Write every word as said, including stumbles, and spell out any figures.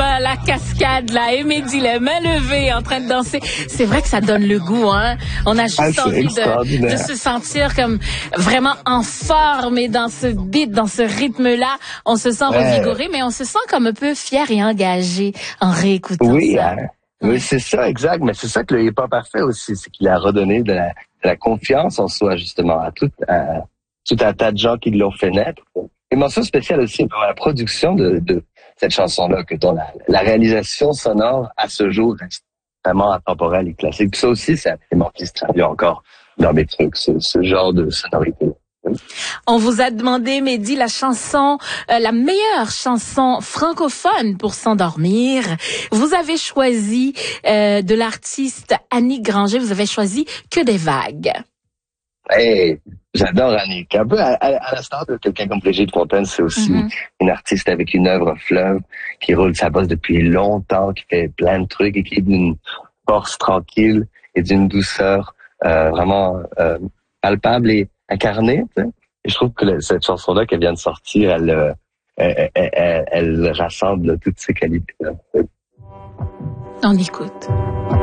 pas la cascade, là, et Mehdi, les mains levées, en train de danser. C'est vrai que ça donne le goût, hein. On a juste ah, envie de, de se sentir comme vraiment en forme et dans ce beat, dans ce rythme-là, on se sent ouais. revigoré, mais on se sent comme un peu fier et engagé en réécoutant oui, ça. Hein. Oui, c'est ça, exact. Mais c'est ça que le hip-hop a fait aussi, c'est qu'il a redonné de la, de la confiance en soi, justement, à tout, à tout un tas de gens qui l'ont fait naître. Et mention spéciale aussi pour la production de, de cette chanson-là, que dont la, la réalisation sonore à ce jour reste vraiment intemporelle et classique. Tout ça aussi, c'est un élément qui se traduit encore dans mes trucs, ce, ce genre de sonorité. Oui. On vous a demandé, Mehdi, la chanson, euh, la meilleure chanson francophone pour s'endormir. Vous avez choisi euh, de l'artiste Annick Granger. Vous avez choisi Que des vagues. Hey, j'adore Annick. Un peu à, à, à l'instar de quelqu'un comme Brigitte Fontaine, c'est aussi mm-hmm. une artiste avec une œuvre fleuve qui roule sa bosse depuis longtemps, qui fait plein de trucs et qui est d'une force tranquille et d'une douceur euh, vraiment euh, palpable et incarnée. Tu sais. Et je trouve que le, cette chanson-là qu'elle vient de sortir, elle, elle, elle, elle, elle rassemble toutes ces qualités-là. On écoute.